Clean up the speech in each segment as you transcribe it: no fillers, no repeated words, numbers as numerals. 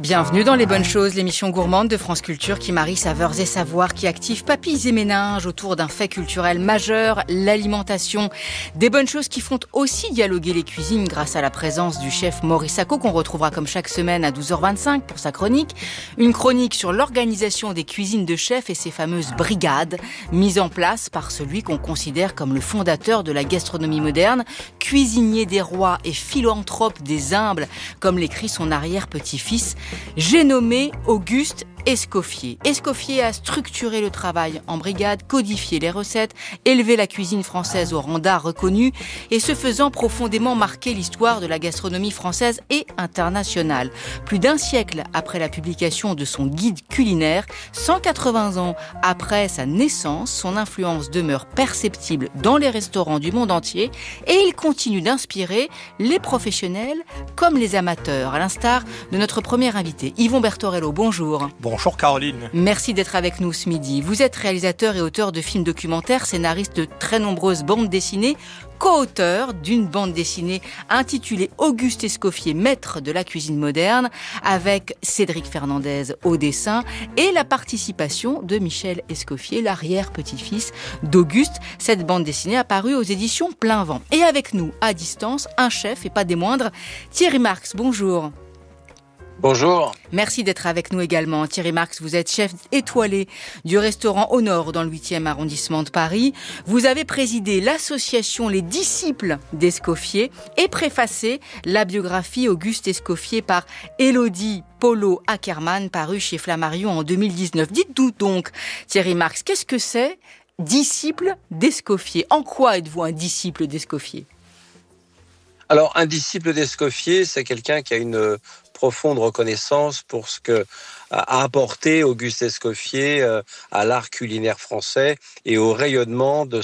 Bienvenue dans Les Bonnes Choses, l'émission gourmande de France Culture qui marie saveurs et savoirs, qui active papilles et méninges autour d'un fait culturel majeur, l'alimentation. Des bonnes choses qui font aussi dialoguer les cuisines grâce à la présence du chef Maurice Sacco, qu'on retrouvera comme chaque semaine à 12h25 pour sa chronique. Une chronique sur l'organisation des cuisines de chefs et ces fameuses brigades mises en place par celui qu'on considère comme le fondateur de la gastronomie moderne, cuisinier des rois et philanthrope des humbles, comme l'écrit son arrière-petit-fils. J'ai nommé Auguste Escoffier. Escoffier a structuré le travail en brigade, codifié les recettes, élevé la cuisine française au rang d'art reconnu et ce faisant profondément marqué l'histoire de la gastronomie française et internationale. Plus d'un siècle après la publication de son guide culinaire, 180 ans après sa naissance, son influence demeure perceptible dans les restaurants du monde entier et il continue d'inspirer les professionnels comme les amateurs, à l'instar de notre premier invité, Yvon Bertorello. Bonjour. Bonjour Caroline. Merci d'être avec nous ce midi. Vous êtes réalisateur et auteur de films documentaires, scénariste de très nombreuses bandes dessinées, co-auteur d'une bande dessinée intitulée Auguste Escoffier, maître de la cuisine moderne, avec Cédric Fernandez au dessin et la participation de Michel Escoffier, l'arrière-petit-fils d'Auguste. Cette bande dessinée a paru aux éditions Plein Vent. Et avec nous, à distance, un chef et pas des moindres, Thierry Marx. Bonjour. Bonjour. Merci d'être avec nous également. Thierry Marx, vous êtes chef étoilé du restaurant Au Nord dans le 8e arrondissement de Paris. Vous avez présidé l'association Les Disciples d'Escoffier et préfacé la biographie Auguste Escoffier par Élodie Polo Ackermann, parue chez Flammarion en 2019. Dites-nous donc, Thierry Marx, qu'est-ce que c'est disciple d'Escoffier ? En quoi êtes-vous un disciple d'Escoffier ? Alors, un disciple d'Escoffier, c'est quelqu'un qui a une profonde reconnaissance pour ce que a apporté Auguste Escoffier à l'art culinaire français et au rayonnement de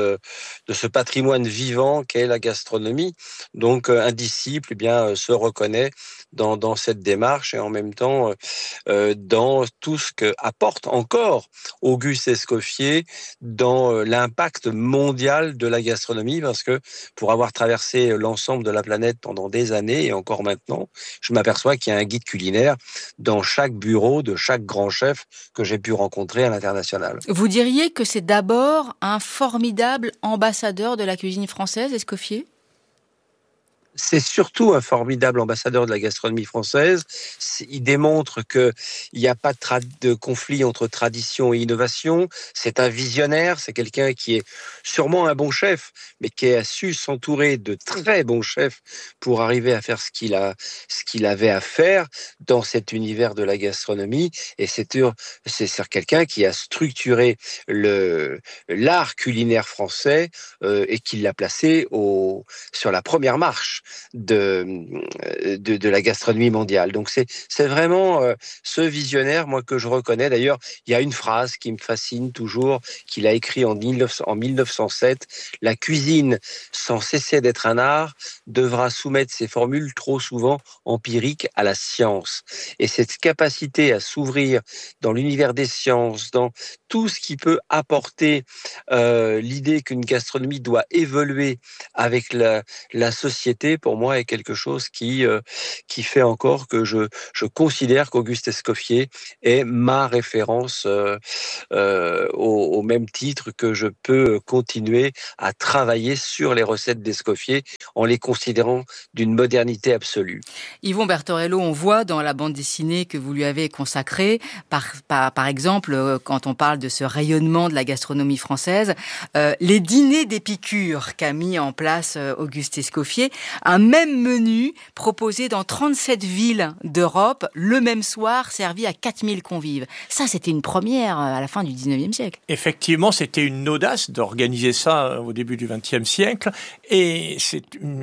ce patrimoine vivant qu'est la gastronomie. Donc, un disciple, se reconnaît dans cette démarche et en même temps dans tout ce que apporte encore Auguste Escoffier dans l'impact mondial de la gastronomie, parce que pour avoir traversé l'ensemble de la planète pendant des années et encore maintenant, je m'aperçois qu'il y a un guide culinaire dans chaque bureau de chaque grand chef que j'ai pu rencontrer à l'international. Vous diriez que c'est d'abord un formidable ambassadeur de la cuisine française, Escoffier ? C'est surtout un formidable ambassadeur de la gastronomie française. Il démontre qu'il n'y a pas de conflit entre tradition et innovation. C'est un visionnaire, c'est quelqu'un qui est sûrement un bon chef, mais qui a su s'entourer de très bons chefs pour arriver à faire ce qu'il avait à faire dans cet univers de la gastronomie. Et c'est quelqu'un qui a structuré l'art culinaire français et qui l'a placé sur la première marche de la gastronomie mondiale. Donc c'est vraiment ce visionnaire, moi, que je reconnais. D'ailleurs, il y a une phrase qui me fascine toujours, qu'il a écrit en 1907. La cuisine, sans cesser d'être un art, devra soumettre ses formules trop souvent empiriques à la science. Et cette capacité à s'ouvrir dans l'univers des sciences, dans tout ce qui peut apporter l'idée qu'une gastronomie doit évoluer avec la société, pour moi, est quelque chose qui fait encore que je considère qu'Auguste Escoffier est ma référence au même titre que je peux continuer à travailler sur les recettes d'Escoffier en les considérant d'une modernité absolue. Yvon Bertorello, on voit dans la bande dessinée que vous lui avez consacrée, par exemple, quand on parle de ce rayonnement de la gastronomie française, les dîners d'Épicure qu'a mis en place Auguste Escoffier, un même menu proposé dans 37 villes d'Europe, le même soir, servi à 4000 convives. Ça, c'était une première à la fin du 19e siècle. Effectivement, c'était une audace d'organiser ça au début du 20e siècle. Et c'est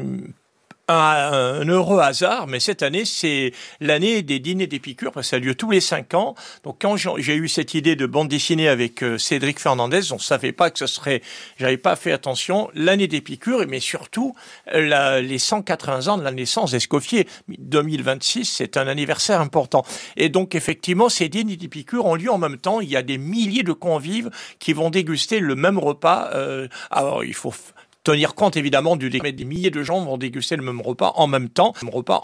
un heureux hasard, mais cette année, c'est l'année des dîners d'Épicure, parce que ça a lieu tous les 5 ans. Donc, quand j'ai eu cette idée de bande dessinée avec Cédric Fernandez, on savait pas que j'avais pas fait attention, l'année d'Épicure, mais surtout, les 180 ans de la naissance d'Escoffier. 2026, c'est un anniversaire important. Et donc, effectivement, ces dîners d'Épicure ont lieu en même temps. Il y a des milliers de convives qui vont déguster le même repas. Alors, il faut tenir compte évidemment des milliers de gens vont déguster le même repas en même temps,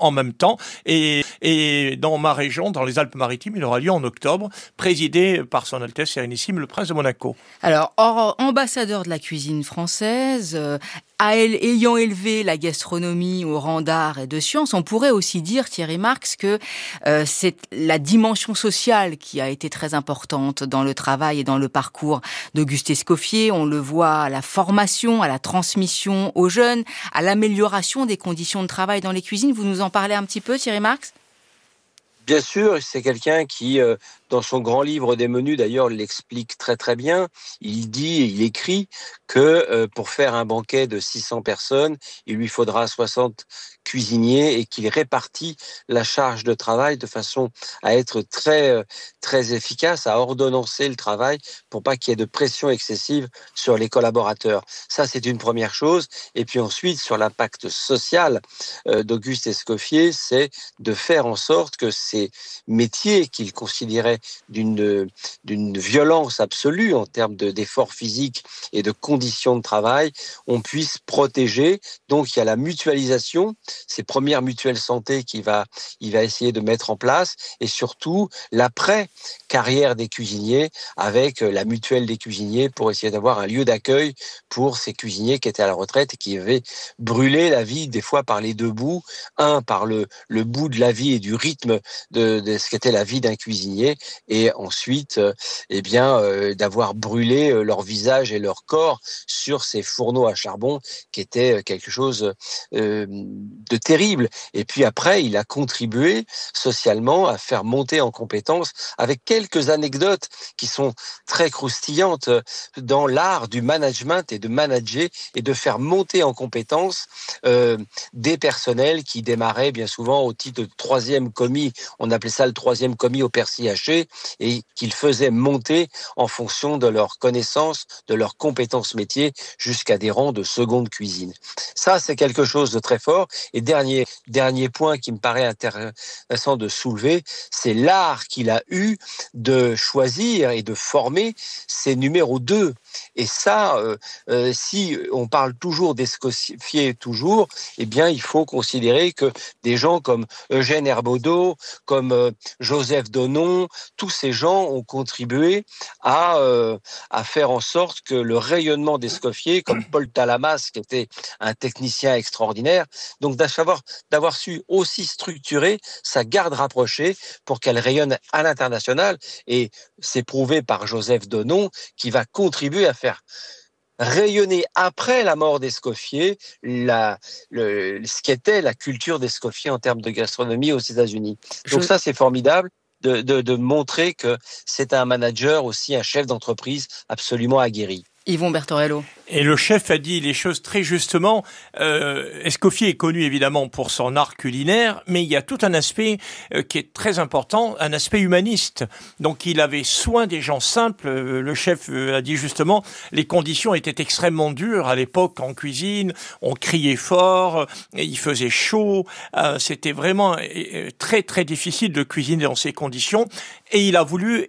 et dans ma région, dans les Alpes-Maritimes, il aura lieu en octobre, présidé par Son Altesse Sérénissime le Prince de Monaco. Alors, ambassadeur de la cuisine française, ayant élevé la gastronomie au rang d'art et de science, on pourrait aussi dire, Thierry Marx, que c'est la dimension sociale qui a été très importante dans le travail et dans le parcours d'Auguste Escoffier. On le voit à la formation, à la transmission aux jeunes, à l'amélioration des conditions de travail dans les cuisines. Vous nous en parlez un petit peu, Thierry Marx ? Bien sûr, c'est quelqu'un qui, dans son grand livre des menus, d'ailleurs, l'explique très très bien. Il écrit que pour faire un banquet de 600 personnes, il lui faudra 60 cuisiniers et qu'il répartit la charge de travail de façon à être très très efficace, à ordonnancer le travail pour pas qu'il y ait de pression excessive sur les collaborateurs. Ça, c'est une première chose. Et puis ensuite, sur l'impact social d'Auguste Escoffier, c'est de faire en sorte que ces métiers qu'il considérait d'une violence absolue en termes d'efforts physiques et de conditions de travail, on puisse protéger. Donc, il y a la mutualisation, ces premières mutuelles santé il va essayer de mettre en place, et surtout l'après-carrière des cuisiniers avec la mutuelle des cuisiniers pour essayer d'avoir un lieu d'accueil pour ces cuisiniers qui étaient à la retraite et qui avaient brûlé la vie des fois par les deux bouts, par le bout de la vie et du rythme de ce qu'était la vie d'un cuisinier, et ensuite d'avoir brûlé leur visage et leur corps sur ces fourneaux à charbon qui étaient quelque chose de terrible. Et puis après, il a contribué socialement à faire monter en compétences avec quelques anecdotes qui sont très croustillantes dans l'art du management et de manager et de faire monter en compétences des personnels qui démarraient bien souvent au titre de troisième commis. On appelait ça le troisième commis au persil haché, et qu'il faisait monter en fonction de leurs connaissances, de leurs compétences métiers, jusqu'à des rangs de seconde cuisine. Ça, c'est quelque chose de très fort. Et dernier point qui me paraît intéressant de soulever, c'est l'art qu'il a eu de choisir et de former ses numéros 2. Et ça, si on parle toujours d'Escoffier, eh bien, il faut considérer que des gens comme Eugène Herbaudot, comme Joseph Donon, tous ces gens ont contribué à faire en sorte que le rayonnement d'Escoffier, comme Paul Talamas, qui était un technicien extraordinaire, donc d'avoir su aussi structurer sa garde rapprochée pour qu'elle rayonne à l'international. Et c'est prouvé par Joseph Donon, qui va contribuer à faire rayonner après la mort d'Escoffier ce qu'était la culture d'Escoffier en termes de gastronomie aux États-Unis. Donc ça, c'est formidable de montrer que c'est un manager, aussi un chef d'entreprise absolument aguerri. Yvon Bertorello. Et le chef a dit les choses très justement. Escoffier est connu évidemment pour son art culinaire, mais il y a tout un aspect qui est très important, un aspect humaniste. Donc il avait soin des gens simples. Le chef a dit justement, les conditions étaient extrêmement dures à l'époque en cuisine. On criait fort, il faisait chaud. C'était vraiment très très difficile de cuisiner dans ces conditions. Et il a voulu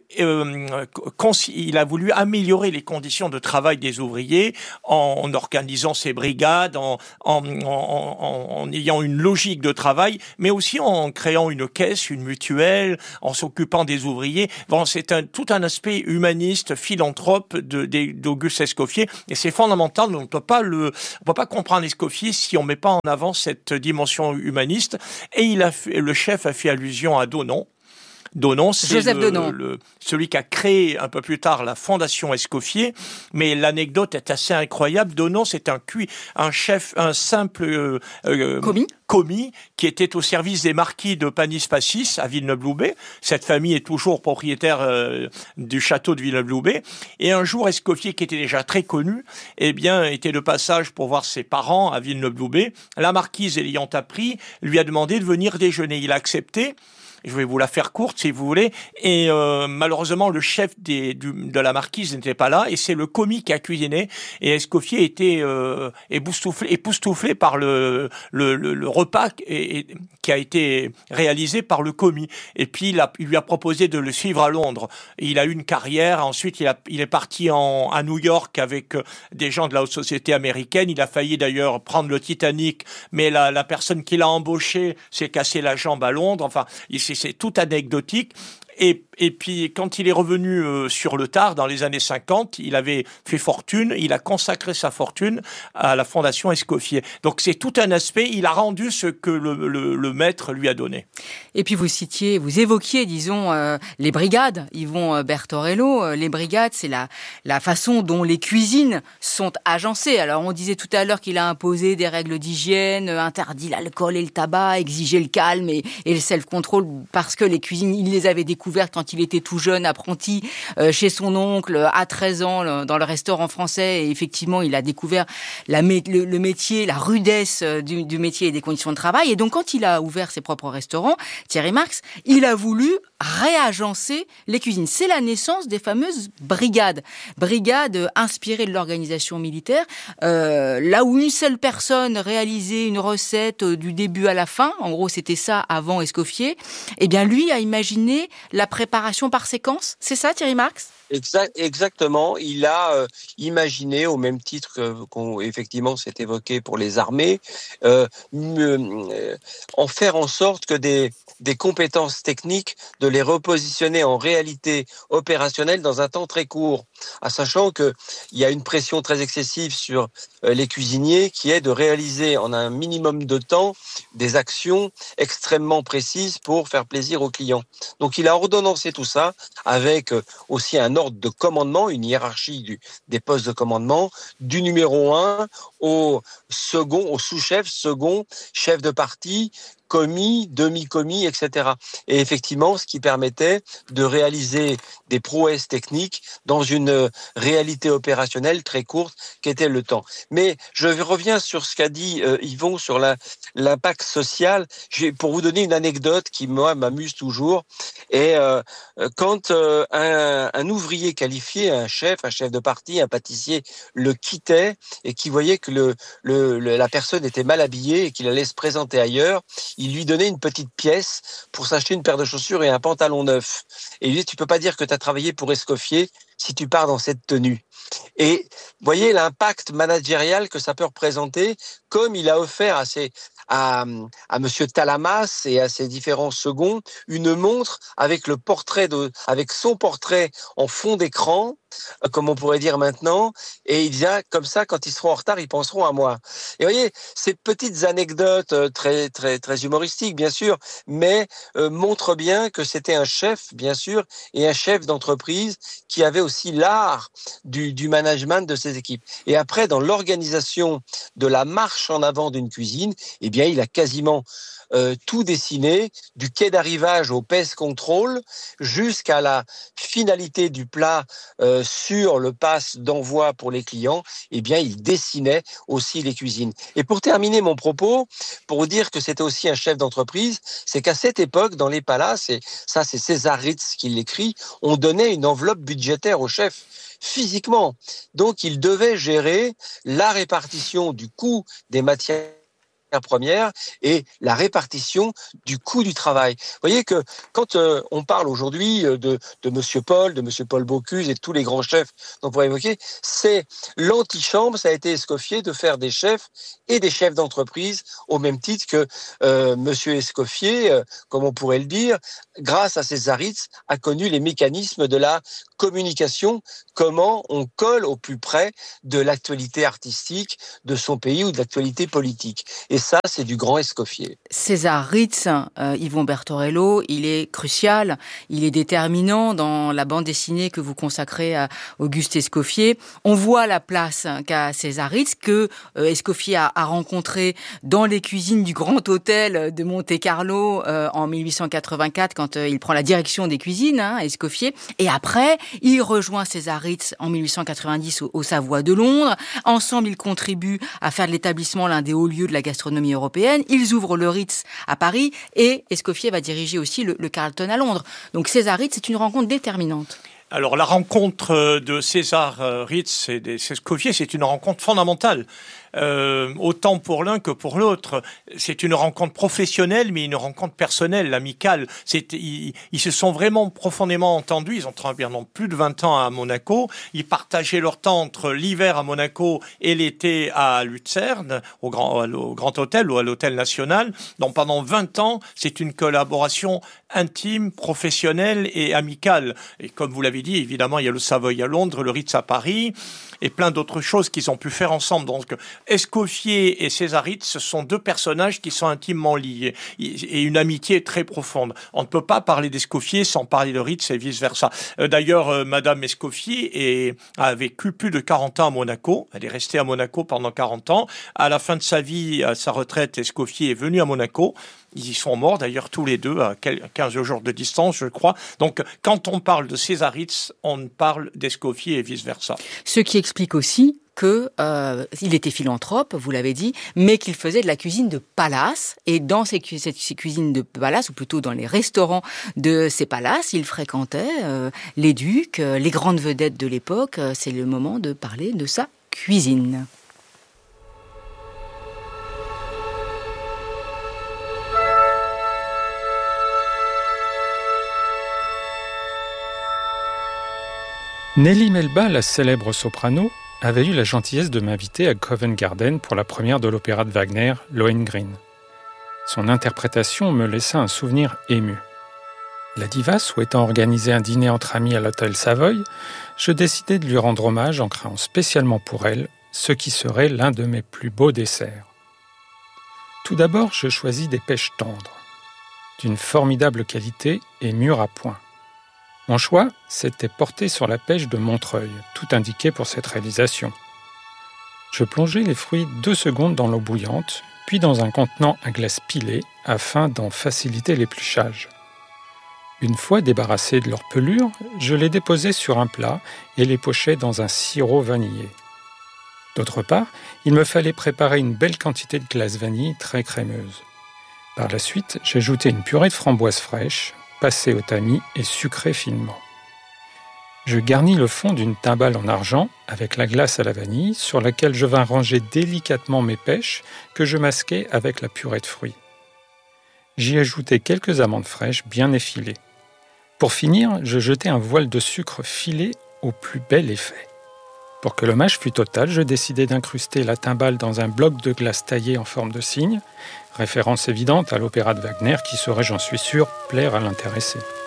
améliorer les conditions de travail des ouvriers en organisant ses brigades, en ayant une logique de travail, mais aussi en créant une caisse, une mutuelle, en s'occupant des ouvriers. Bon, c'est tout un aspect humaniste, philanthrope d'Auguste Escoffier, et c'est fondamental. On ne peut pas comprendre Escoffier si on met pas en avant cette dimension humaniste. Et le chef a fait allusion à Donon. Donon, c'est Joseph Donon. Celui qui a créé un peu plus tard la Fondation Escoffier, mais l'anecdote est assez incroyable. Donon, c'est un simple commis qui était au service des marquis de Panis-Passis à Villeneuve-Loubet. Cette famille est toujours propriétaire du château de Villeneuve-Loubet. Et un jour, Escoffier, qui était déjà très connu, était de passage pour voir ses parents à Villeneuve-Loubet. La marquise, l'ayant appris, lui a demandé de venir déjeuner. Il a accepté. Je vais vous la faire courte. si vous voulez. Et malheureusement, le chef de la marquise n'était pas là, et c'est le commis qui a cuisiné. Et Escoffier était époustouflé par le repas qui a été réalisé par le commis. Et puis il lui a proposé de le suivre à Londres. Il a eu une carrière. Ensuite, il est parti à New York avec des gens de la haute société américaine. Il a failli d'ailleurs prendre le Titanic, mais la personne qui l'a embauché s'est cassé la jambe à Londres. Enfin, c'est tout anecdotique. Et puis, quand il est revenu sur le tard, dans les années 50, il avait fait fortune, il a consacré sa fortune à la Fondation Escoffier. Donc, c'est tout un aspect, il a rendu ce que le maître lui a donné. Et puis, vous évoquiez, disons, les brigades, Yvon Bertorello. Les brigades, c'est la façon dont les cuisines sont agencées. Alors, on disait tout à l'heure qu'il a imposé des règles d'hygiène, interdit l'alcool et le tabac, exigé le calme et le self-control, parce que les cuisines, il les avait découvertes quand il était tout jeune, apprenti chez son oncle à 13 ans dans le restaurant français. Et effectivement, il a découvert le métier, la rudesse du métier et des conditions de travail. Et donc, quand il a ouvert ses propres restaurants, Thierry Marx, il a voulu réagencer les cuisines. C'est la naissance des fameuses brigades. Brigades inspirées de l'organisation militaire, là où une seule personne réalisait une recette du début à la fin. En gros, c'était ça avant Escoffier. Eh bien, lui a imaginé la préparation par séquence. C'est ça, Thierry Marx ? Exactement. Il a imaginé, au même titre effectivement c'est évoqué pour les armées, en faire en sorte que des compétences techniques, de les repositionner en réalité opérationnelle dans un temps très court, sachant qu'il y a une pression très excessive sur les cuisiniers qui est de réaliser en un minimum de temps des actions extrêmement précises pour faire plaisir aux clients. Donc il a ordonnancé tout ça avec aussi un ordre de commandement, une hiérarchie des postes de commandement, du numéro 1 au second, au sous-chef, second, chef de partie, commis, demi-commis, etc. Et effectivement, ce qui permettait de réaliser des prouesses techniques dans une réalité opérationnelle très courte qu'était le temps. Mais je reviens sur ce qu'a dit Yvon sur l'impact social. Pour vous donner une anecdote qui, moi, m'amuse toujours. Et quand un ouvrier qualifié, un chef de partie, un pâtissier, le quittait et qui voyait que la personne était mal habillée et qu'il allait se présenter ailleurs, il lui donnait une petite pièce pour s'acheter une paire de chaussures et un pantalon neuf. Et il lui dit, tu peux pas dire que tu as travaillé pour Escoffier si tu pars dans cette tenue. Et voyez l'impact managérial que ça peut représenter, comme il a offert à Monsieur Talamas et à ses différents seconds une montre avec avec son portrait en fond d'écran, comme on pourrait dire maintenant, et il dit comme ça, quand ils seront en retard, ils penseront à moi. Et vous voyez, ces petites anecdotes très très très humoristiques, bien sûr, mais montrent bien que c'était un chef, bien sûr, et un chef d'entreprise qui avait aussi l'art du management de ses équipes. Et après, dans l'organisation de la marche en avant d'une cuisine, eh bien, il a quasiment tout dessiné, du quai d'arrivage au pèse contrôle jusqu'à la finalité du plat sur le pass d'envoi pour les clients. Eh bien, il dessinait aussi les cuisines. Et pour terminer mon propos, pour vous dire que c'était aussi un chef d'entreprise, c'est qu'à cette époque, dans les palaces, et ça c'est César Ritz qui l'écrit, on donnait une enveloppe budgétaire au chef physiquement. Donc, il devait gérer la répartition du coût des matières première et la répartition du coût du travail. Vous voyez que quand on parle aujourd'hui de Monsieur Paul Bocuse et de tous les grands chefs dont on pourrait évoquer, c'est l'antichambre, ça a été Escoffier de faire des chefs et des chefs d'entreprise au même titre que Monsieur Escoffier, comme on pourrait le dire, grâce à César Ritz, a connu les mécanismes de la communication, comment on colle au plus près de l'actualité artistique de son pays ou de l'actualité politique. Et ça, c'est du grand Escoffier. César Ritz, Yvon Bertorello, il est crucial, il est déterminant dans la bande dessinée que vous consacrez à Auguste Escoffier. On voit la place qu'a César Ritz, que Escoffier a rencontré dans les cuisines du Grand Hôtel de Monte-Carlo en 1884, quand il prend la direction des cuisines, Escoffier. Et après, il rejoint César Ritz en 1890 au Savoie de Londres. Ensemble, ils contribuent à faire de l'établissement l'un des hauts lieux de la gastronomie gastronomie européenne. Ils ouvrent le Ritz à Paris et Escoffier va diriger aussi le Carlton à Londres. Donc César Ritz, c'est une rencontre déterminante. Alors la rencontre de César Ritz et d'Escoffier, c'est une rencontre fondamentale. Autant pour l'un que pour l'autre. C'est une rencontre professionnelle, mais une rencontre personnelle, amicale. Ils se sont vraiment profondément entendus. Ils ont travaillé pendant plus de 20 ans à Monaco. Ils partageaient leur temps entre l'hiver à Monaco et l'été à Lucerne, au Grand Hôtel ou à l'Hôtel National. Donc pendant 20 ans, c'est une collaboration intime, professionnelle et amicale. Et comme vous l'avez dit, évidemment, il y a le Savoy à Londres, le Ritz à Paris et plein d'autres choses qu'ils ont pu faire ensemble. Donc, Escoffier et César Ritz, ce sont deux personnages qui sont intimement liés et une amitié très profonde. On ne peut pas parler d'Escoffier sans parler de Ritz et vice-versa. D'ailleurs, Madame Escoffier a vécu plus de 40 ans à Monaco. Elle est restée à Monaco pendant 40 ans. À la fin de sa vie, à sa retraite, Escoffier est venu à Monaco. Ils y sont morts d'ailleurs tous les deux à 15 jours de distance, je crois. Donc, quand on parle de César Ritz, on parle d'Escoffier et vice-versa. Ce qui explique aussi qu'il était philanthrope, vous l'avez dit, mais qu'il faisait de la cuisine de palace. Et dans ces cuisines de palace, ou plutôt dans les restaurants de ces palaces, il fréquentait les ducs, les grandes vedettes de l'époque. C'est le moment de parler de sa cuisine. Nellie Melba, la célèbre soprano, avait eu la gentillesse de m'inviter à Covent Garden pour la première de l'opéra de Wagner, Lohengrin. Son interprétation me laissa un souvenir ému. La diva souhaitant organiser un dîner entre amis à l'hôtel Savoy, je décidai de lui rendre hommage en créant spécialement pour elle ce qui serait l'un de mes plus beaux desserts. Tout d'abord, je choisis des pêches tendres, d'une formidable qualité et mûres à point. Mon choix s'était porté sur la pêche de Montreuil, tout indiqué pour cette réalisation. Je plongeai les fruits 2 secondes dans l'eau bouillante, puis dans un contenant à glace pilée afin d'en faciliter l'épluchage. Une fois débarrassés de leur pelure, je les déposai sur un plat et les pochai dans un sirop vanillé. D'autre part, il me fallait préparer une belle quantité de glace vanille très crémeuse. Par la suite, j'ajoutai une purée de framboises fraîches, passée au tamis et sucrée finement. Je garnis le fond d'une timbale en argent avec la glace à la vanille sur laquelle je vins ranger délicatement mes pêches que je masquai avec la purée de fruits. J'y ajoutai quelques amandes fraîches bien effilées. Pour finir, je jetai un voile de sucre filé au plus bel effet. Pour que l'hommage fût total, je décidai d'incruster la timbale dans un bloc de glace taillé en forme de cygne, référence évidente à l'opéra de Wagner qui saurait, j'en suis sûr, plaire à l'intéressé.